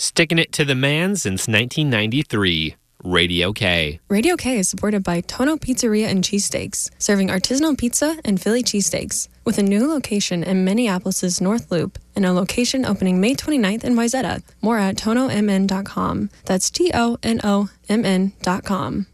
Sticking it to the man since 1993. Radio K. Radio K is supported by Tono Pizzeria and Cheesesteaks, serving artisanal pizza and Philly cheesesteaks, with a new location in Minneapolis' North Loop and a location opening May 29th in Wayzata. More at tonomn.com. That's TONOMN.com.